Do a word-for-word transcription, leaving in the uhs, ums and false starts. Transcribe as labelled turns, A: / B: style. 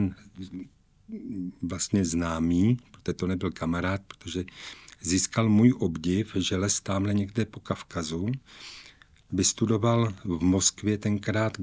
A: jeden vlastně známý, protože to nebyl kamarád, protože získal můj obdiv, že les tamhle někde po Kavkazu, vystudoval v Moskvě tenkrát